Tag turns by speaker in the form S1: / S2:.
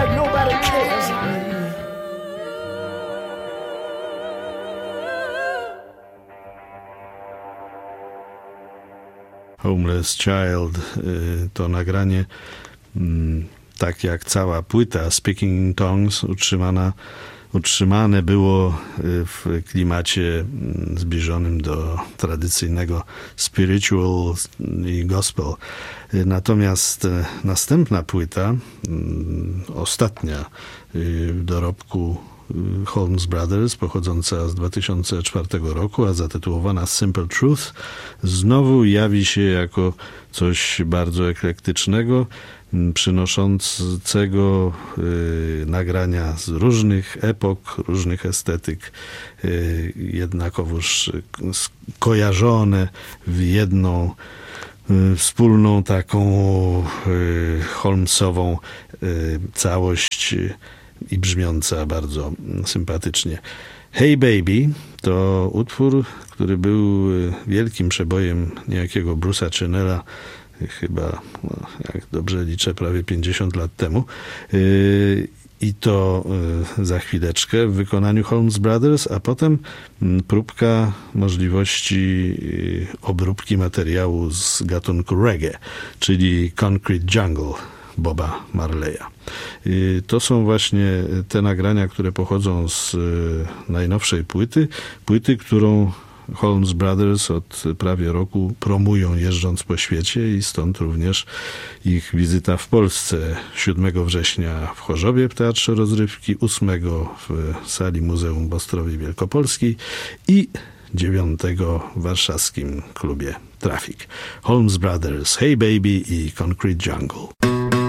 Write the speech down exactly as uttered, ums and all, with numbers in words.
S1: like nobody cares.
S2: Homeless Child, to nagranie, tak jak cała płyta Speaking in Tongues, utrzymana, utrzymane było w klimacie zbliżonym do tradycyjnego spiritual i gospel. Natomiast następna płyta, ostatnia w dorobku Holmes Brothers, pochodząca z dwa tysiące czwartego roku, a zatytułowana Simple Truth, znowu jawi się jako coś bardzo eklektycznego, przynoszącego y, nagrania z różnych epok, różnych estetyk, y, jednakowoż skojarzone w jedną y, wspólną taką y, Holmesową y, całość y, i brzmiąca bardzo sympatycznie. Hey Baby to utwór, który był wielkim przebojem niejakiego Bruce'a Channella, chyba, no, jak dobrze liczę, prawie pięćdziesiąt lat temu. I to za chwileczkę w wykonaniu Holmes Brothers, a potem próbka możliwości obróbki materiału z gatunku reggae, czyli Concrete Jungle Boba Marleya. To są właśnie te nagrania, które pochodzą z najnowszej płyty. Płyty, którą Holmes Brothers od prawie roku promują, jeżdżąc po świecie, i stąd również ich wizyta w Polsce siódmego września w Chorzowie w Teatrze Rozrywki, ósmego w sali Muzeum w Ostrowie Wielkopolskiej i dziewiątego w warszawskim klubie Traffic. Holmes Brothers, Hey Baby i Concrete Jungle.